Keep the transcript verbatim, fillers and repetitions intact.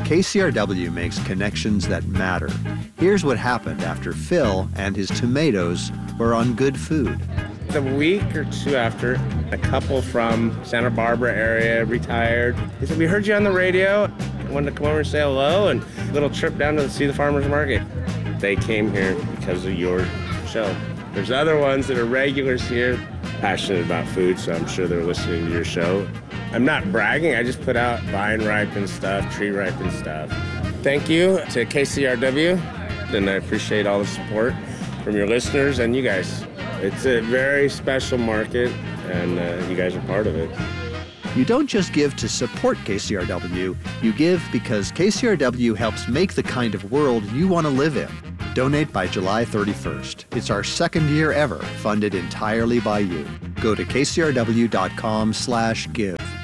K C R W makes connections that matter. Here's what happened after Phil and his tomatoes were on good food. A week or two after, a couple from Santa Barbara area retired. They said, we heard you on the radio. I wanted to come over and say hello, and a little trip down to see the farmer's market. They came here because of your show. There's other ones that are regulars here, passionate about food, so I'm sure they're listening to your show. I'm not bragging, I just put out vine ripened stuff, tree ripened stuff. Thank you to K C R W, and I appreciate all the support from your listeners and you guys. It's a very special market, and uh, you guys are part of it. You don't just give to support K C R W, you give because K C R W helps make the kind of world you want to live in. Donate by July thirty-first. It's our second year ever funded entirely by you. Go to K C R W dot com slash give.